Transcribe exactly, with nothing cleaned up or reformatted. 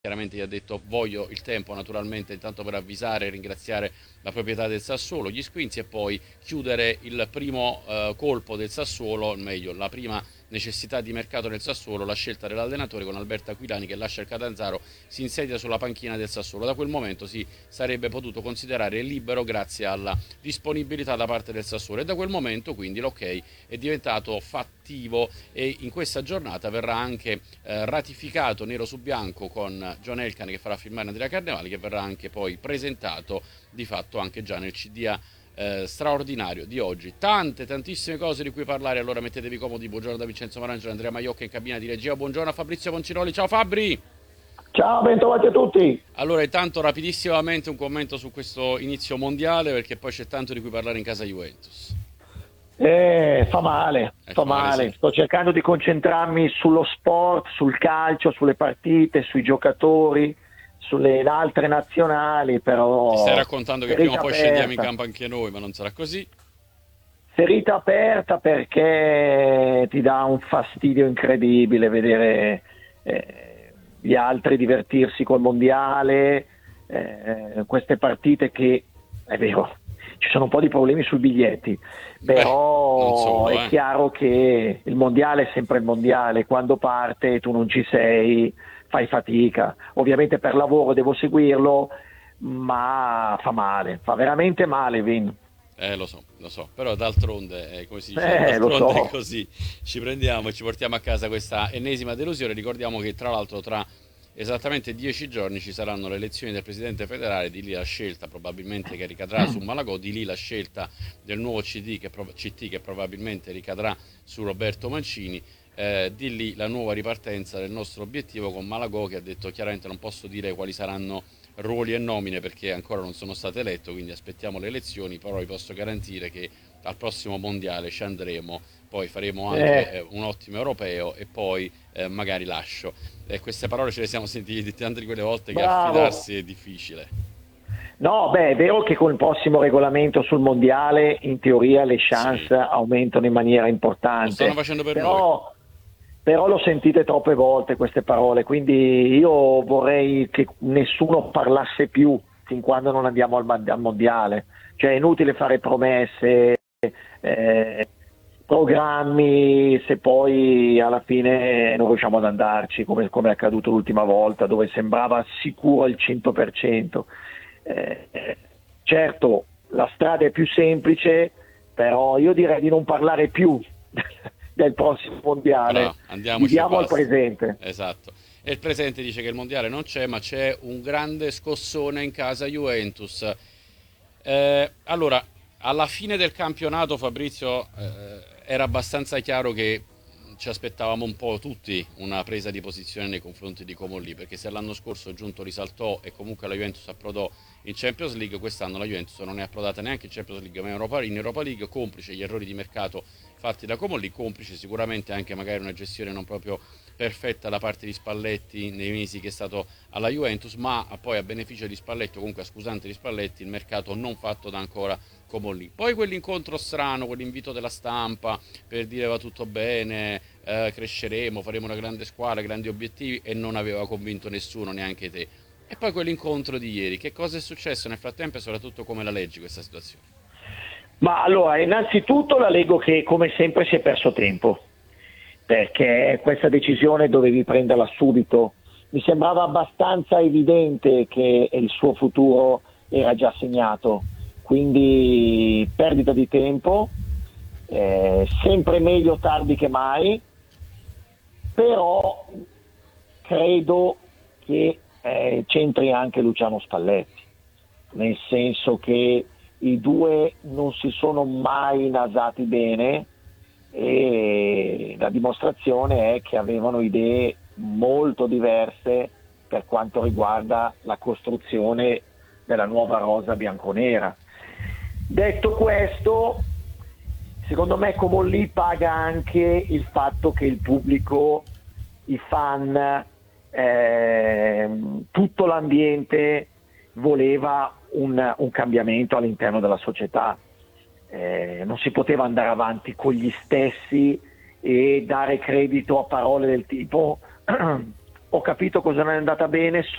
chiaramente gli ha detto voglio il tempo naturalmente intanto per avvisare e ringraziare la proprietà del Sassuolo, gli Squinzi, e poi chiudere il primo eh, colpo del Sassuolo, meglio la prima necessità di mercato del Sassuolo, la scelta dell'allenatore con Alberto Aquilani che lascia il Catanzaro, si insedia sulla panchina del Sassuolo. Da quel momento si sarebbe potuto considerare libero grazie alla disponibilità da parte del Sassuolo, e da quel momento quindi l'ok è diventato fattivo, e in questa giornata verrà anche eh, ratificato nero su bianco con John Elkann che farà firmare Andrea Carnevali, che verrà anche poi presentato di fatto anche già nel C D A eh, straordinario di oggi. Tante, tantissime cose di cui parlare, allora mettetevi comodi. Buongiorno da Vincenzo Marangelo, Andrea Maiocca in cabina di regia, buongiorno a Fabrizio Conciroli, ciao Fabri! Ciao, bentrovati a tutti. Allora, intanto rapidissimamente un commento su questo inizio mondiale, perché poi c'è tanto di cui parlare in casa Juventus. Eh, fa male, Eh, fa fa male, male. sì. Sto cercando di concentrarmi sullo sport, sul calcio, sulle partite, sui giocatori, sulle altre nazionali, Ti stai però raccontando che prima o ferita poi scendiamo in aperta. campo anche noi, ma non sarà così. Ferita aperta perché ti dà un fastidio incredibile vedere eh, gli altri divertirsi col mondiale, eh, queste partite che, è vero, ci sono un po' di problemi sui biglietti, Beh, non però solo, è eh. chiaro che il mondiale è sempre il mondiale, quando parte tu non ci sei, fai fatica. Ovviamente per lavoro devo seguirlo, ma fa male, fa veramente male, Vin. Eh, lo so, lo so, però d'altronde, eh, come si dice, Eh, lo d'altronde è so. così, ci prendiamo e ci portiamo a casa questa ennesima delusione. Ricordiamo che tra l'altro tra esattamente dieci giorni ci saranno le elezioni del presidente federale, di lì la scelta probabilmente che ricadrà su Malagò, di lì la scelta del nuovo C D che, C T che probabilmente ricadrà su Roberto Mancini. Eh, di lì la nuova ripartenza del nostro obiettivo con Malagò, che ha detto chiaramente non posso dire quali saranno ruoli e nomine perché ancora non sono stato eletto, quindi aspettiamo le elezioni, però vi posso garantire che al prossimo mondiale ci andremo, poi faremo anche Eh, eh, un ottimo europeo e poi eh, magari lascio. E queste parole ce le siamo sentite tante di quelle volte che bravo. affidarsi è difficile. No, beh, è vero che con il prossimo regolamento sul mondiale in teoria le Sì, chance aumentano in maniera lo stanno importante, facendo per noi. però, però l'ho sentite troppe volte queste parole, quindi io vorrei che nessuno parlasse più fin quando non andiamo al, ma- al mondiale, cioè è inutile fare promesse, eh, programmi se poi alla fine non riusciamo ad andarci, come, come è accaduto l'ultima volta, dove sembrava sicuro al cento per cento. Eh, eh, certo, la strada è più semplice, però io direi di non parlare più del prossimo mondiale, Bravo, andiamoci e viviamo al basta. presente. Esatto. E il presente dice che il mondiale non c'è, ma c'è un grande scossone in casa Juventus. Eh, allora, alla fine del campionato, Fabrizio, eh, era abbastanza chiaro che ci aspettavamo un po' tutti una presa di posizione nei confronti di Comolli, perché se l'anno scorso Giunto risaltò e comunque la Juventus approdò in Champions League, quest'anno la Juventus non è approdata neanche in Champions League ma in Europa, in Europa League, complice gli errori di mercato fatti da Comolli, complice sicuramente anche magari una gestione non proprio perfetta da parte di Spalletti nei mesi che è stato alla Juventus, ma poi a beneficio di Spalletti o comunque a scusante di Spalletti il mercato non fatto da ancora Comolli. Poi quell'incontro strano, quell'invito della stampa per dire va tutto bene, eh, cresceremo, faremo una grande squadra, grandi obiettivi, e non aveva convinto nessuno, neanche te. E poi quell'incontro di ieri, che cosa è successo nel frattempo e soprattutto come la leggi questa situazione? Ma allora, innanzitutto la leggo che come sempre si è perso tempo, perché questa decisione dovevi prenderla subito. Mi sembrava abbastanza evidente che il suo futuro era già segnato, quindi perdita di tempo, eh, sempre meglio tardi che mai, però credo che eh, c'entri anche Luciano Spalletti, nel senso che i due non si sono mai nasati bene e la dimostrazione è che avevano idee molto diverse per quanto riguarda la costruzione della nuova rosa bianconera. Detto questo, secondo me Comolli paga anche il fatto che il pubblico, i fan, ehm, tutto l'ambiente voleva un, un cambiamento all'interno della società. Eh, non si poteva andare avanti con gli stessi e dare credito a parole del tipo ho capito cosa non è andata bene.